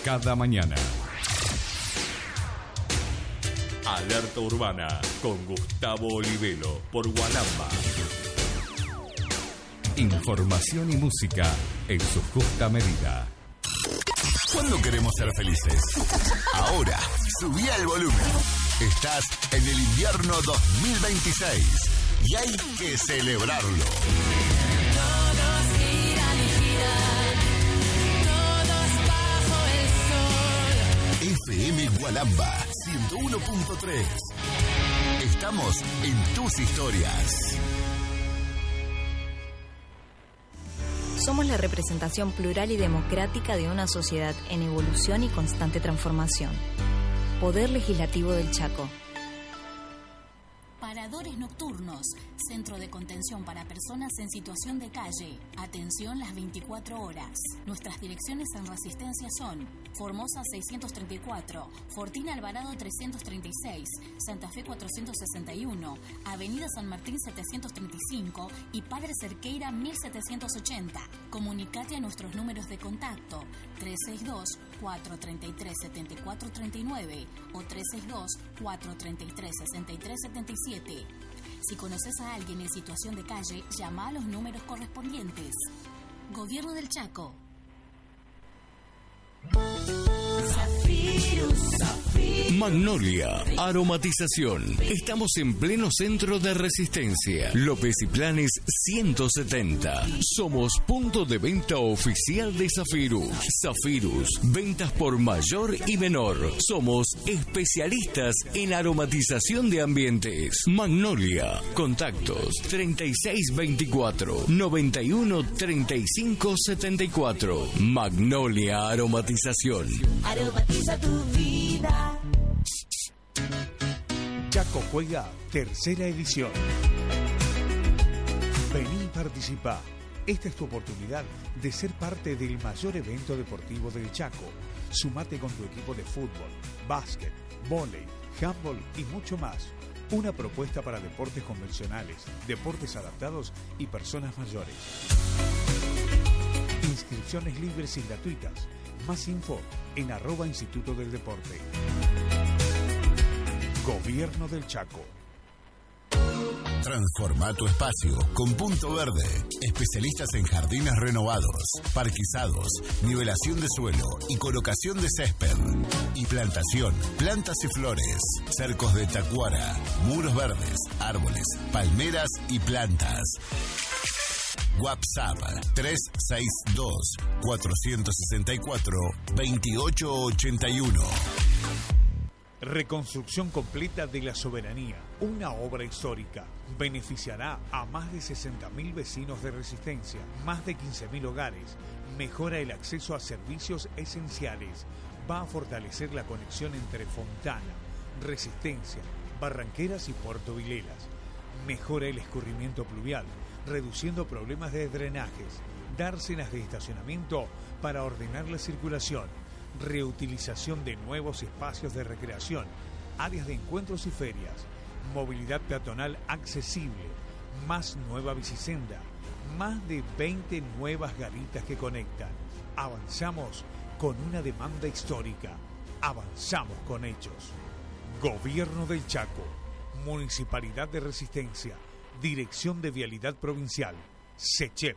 cada mañana. Alerta Urbana con Gustavo Olivelo por Gualamba. Información y música en su justa medida. ¿Cuándo queremos ser felices? Ahora, subí el volumen. Estás en el invierno 2026 y hay que celebrarlo. Todos giran y giran, todos bajo el sol. FM Gualamba 101.3. Estamos en tus historias. Somos la representación plural y democrática de una sociedad en evolución y constante transformación. Poder Legislativo del Chaco. Paradores nocturnos, centro de contención para personas en situación de calle. Atención las 24 horas. Nuestras direcciones en Resistencia son Formosa 634, Fortina Alvarado 336, Santa Fe 461, Avenida San Martín 735 y Padre Cerqueira 1780. Comunicate a nuestros números de contacto 362-433-7439 o 362-433-6377. Si conoces a alguien en situación de calle, llama a los números correspondientes. Gobierno del Chaco. Magnolia Aromatización. Estamos en pleno centro de Resistencia. López y Planes 170. Somos punto de venta oficial de Zafirus. Zafirus, ventas por mayor y menor. Somos especialistas en aromatización de ambientes. Magnolia. Contactos 3624 91 35 74. Magnolia Aromatización. Aromatiza tu vida. Chaco Juega, tercera edición. Vení y participa. Esta es tu oportunidad de ser parte del mayor evento deportivo del Chaco. Sumate con tu equipo de fútbol, básquet, vóley, handball y mucho más. Una propuesta para deportes convencionales, deportes adaptados y personas mayores. Inscripciones libres y gratuitas. Más info en @Instituto del Deporte. Gobierno del Chaco. Transforma tu espacio con Punto Verde. Especialistas en jardines renovados, parquizados, nivelación de suelo y colocación de césped. Y plantación, plantas y flores, cercos de tacuara, muros verdes, árboles, palmeras y plantas. WhatsApp 362-464-2881. Reconstrucción completa de la Soberanía, una obra histórica. Beneficiará a más de 60.000 vecinos de Resistencia, más de 15.000 hogares. Mejora el acceso a servicios esenciales. Va a fortalecer la conexión entre Fontana, Resistencia, Barranqueras y Puerto Vilelas. Mejora el escurrimiento pluvial, reduciendo problemas de drenajes. Dársenas de estacionamiento para ordenar la circulación. Reutilización de nuevos espacios de recreación, áreas de encuentros y ferias, movilidad peatonal accesible, más nueva bicisenda, más de 20 nuevas garitas que conectan. Avanzamos con una demanda histórica, avanzamos con hechos. Gobierno del Chaco, Municipalidad de Resistencia, Dirección de Vialidad Provincial, SECHEP.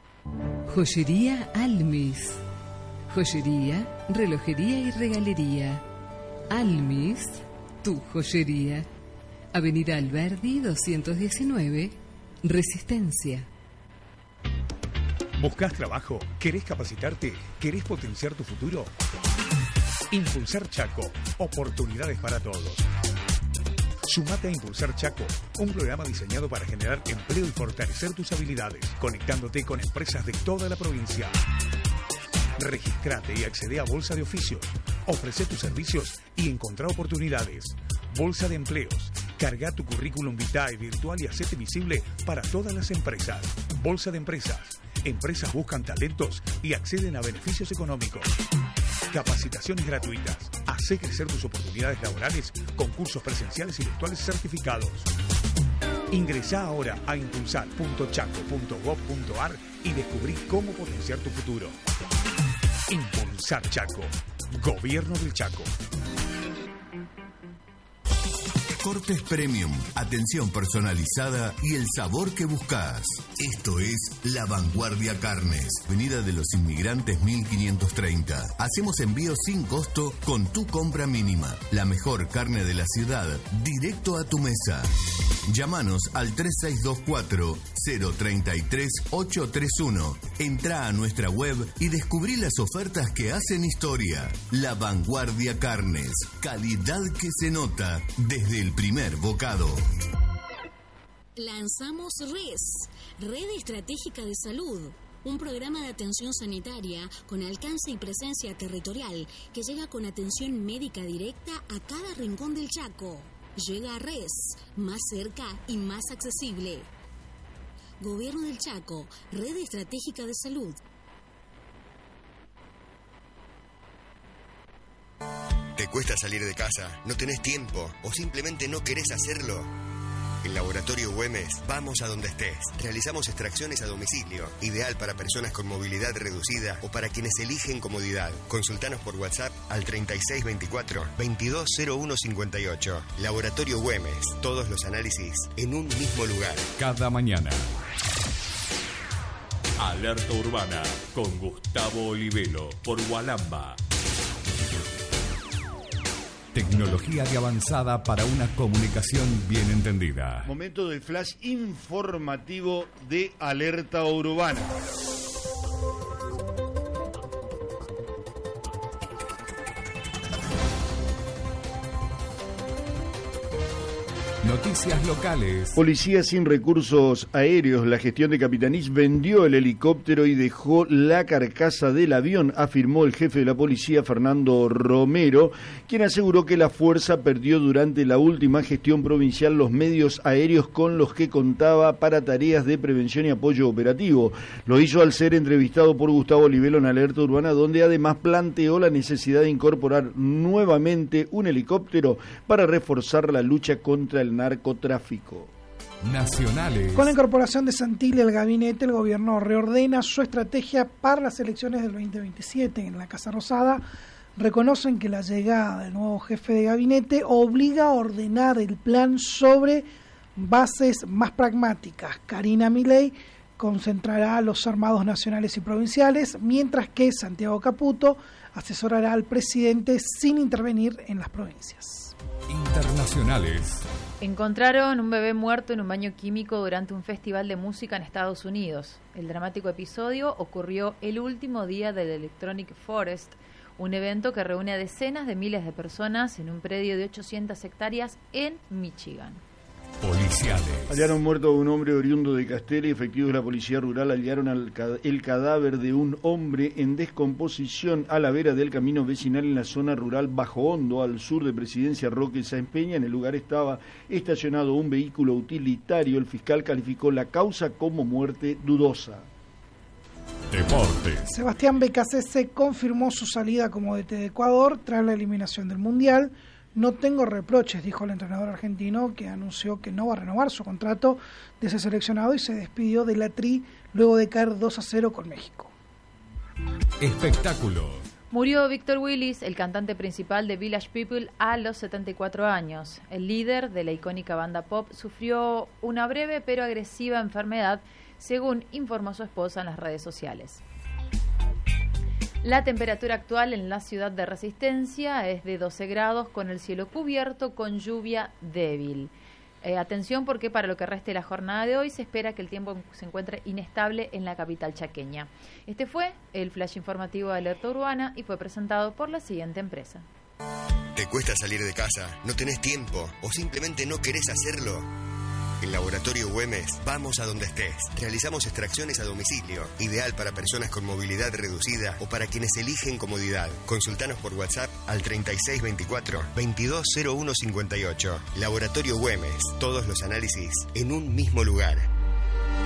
Joyería Almis. Joyería, relojería y regalería. Almis, tu joyería. Avenida Alberdi 219, Resistencia. ¿Buscas trabajo? ¿Querés capacitarte? ¿Querés potenciar tu futuro? Impulsar Chaco, oportunidades para todos. Sumate a Impulsar Chaco, un programa diseñado para generar empleo y fortalecer tus habilidades, conectándote con empresas de toda la provincia. Registrate y accede a Bolsa de Oficios. Ofrece tus servicios y encontrá oportunidades. Bolsa de Empleos. Carga tu currículum vitae virtual y hacete visible para todas las empresas. Bolsa de Empresas. Empresas buscan talentos y acceden a beneficios económicos. Capacitaciones gratuitas. Hacé crecer tus oportunidades laborales con cursos presenciales y virtuales certificados. Ingresá ahora a impulsar.chaco.gov.ar y descubrí cómo potenciar tu futuro. Impulsar Chaco. Gobierno del Chaco. Cortes Premium, atención personalizada y el sabor que buscas. Esto es La Vanguardia Carnes, Avenida de los Inmigrantes 1530. Hacemos envío sin costo con tu compra mínima. La mejor carne de la ciudad, directo a tu mesa. Llámanos al 3624-033-831. Entrá a nuestra web y descubrí las ofertas que hacen historia. La Vanguardia Carnes, calidad que se nota desde el primer bocado. Lanzamos RES, Red Estratégica de Salud, un programa de atención sanitaria con alcance y presencia territorial que llega con atención médica directa a cada rincón del Chaco. Llega a RES, más cerca y más accesible. Gobierno del Chaco, Red Estratégica de Salud. ¿Te cuesta salir de casa? ¿No tenés tiempo? ¿O simplemente no querés hacerlo? En Laboratorio Güemes, vamos a donde estés. Realizamos extracciones a domicilio, ideal para personas con movilidad reducida o para quienes eligen comodidad. Consultanos por WhatsApp al 3624-220158. Laboratorio Güemes, todos los análisis en un mismo lugar. Cada mañana. Alerta Urbana con Gustavo Olivelo por Gualamba. Tecnología de avanzada para una comunicación bien entendida. Momento del flash informativo de Alerta Urbana. Noticias locales. Policía sin recursos aéreos. La gestión de Capitanich vendió el helicóptero y dejó la carcasa del avión, afirmó el jefe de la policía, Fernando Romero, quien aseguró que la fuerza perdió durante la última gestión provincial los medios aéreos con los que contaba para tareas de prevención y apoyo operativo. Lo hizo al ser entrevistado por Gustavo Olivelo en Alerta Urbana, donde además planteó la necesidad de incorporar nuevamente un helicóptero para reforzar la lucha contra el narcotráfico. Nacionales. Con la incorporación de Santilli al gabinete, el gobierno reordena su estrategia para las elecciones del 2027. En la Casa Rosada reconocen que la llegada del nuevo jefe de gabinete obliga a ordenar el plan sobre bases más pragmáticas. Karina Milei concentrará a los armados nacionales y provinciales, mientras que Santiago Caputo asesorará al presidente sin intervenir en las provincias. Internacionales. Encontraron un bebé muerto en un baño químico durante un festival de música en Estados Unidos. El dramático episodio ocurrió el último día del Electronic Forest, un evento que reúne a decenas de miles de personas en un predio de 800 hectáreas en Michigan. Policiales. Hallaron muerto a un hombre oriundo de Castela y efectivos de la policía rural hallaron el cadáver de un hombre en descomposición a la vera del camino vecinal en la zona rural Bajo Hondo, al sur de Presidencia Roque Sáenz Peña. En el lugar estaba estacionado un vehículo utilitario. El fiscal calificó la causa como muerte dudosa. Deportes. Sebastián Becasese confirmó su salida como DT de Ecuador tras la eliminación del Mundial. No tengo reproches, dijo el entrenador argentino, que anunció que no va a renovar su contrato de ese seleccionado y se despidió de la Tri luego de caer 2-0 con México. Espectáculos. Murió Víctor Willis, el cantante principal de Village People, a los 74 años. El líder de la icónica banda pop sufrió una breve pero agresiva enfermedad, según informó su esposa en las redes sociales. La temperatura actual en la ciudad de Resistencia es de 12 grados con el cielo cubierto con lluvia débil. Atención porque para lo que reste la jornada de hoy se espera que el tiempo se encuentre inestable en la capital chaqueña. Este fue el flash informativo de Alerta Urbana y fue presentado por la siguiente empresa. ¿Te cuesta salir de casa? ¿No tenés tiempo? ¿O simplemente no querés hacerlo? En Laboratorio Güemes, vamos a donde estés. Realizamos extracciones a domicilio, ideal para personas con movilidad reducida o para quienes eligen comodidad. Consultanos por WhatsApp al 3624-220158. Laboratorio Güemes, todos los análisis en un mismo lugar.